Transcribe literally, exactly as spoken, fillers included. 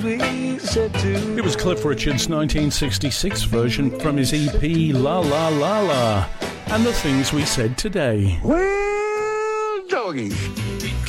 we said to. It was Cliff Richard's nineteen sixty-six version from his E P La La La La, and the things we said today. Well, doggy.